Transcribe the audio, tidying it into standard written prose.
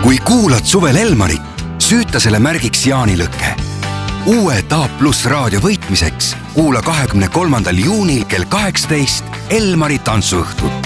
kui kuulad suvel Elmarit, süüta selle märgiks jaanilõkke. Uue A+ raadio võitmiseks kuula 23. juunil kell 18 Elmari tantsuõhtut.